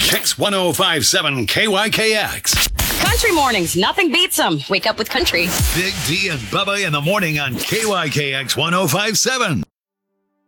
Kicks 1057 KYKX. Country mornings, nothing beats them. Wake up with country. Big D and Bubba in the morning on KYKX 1057.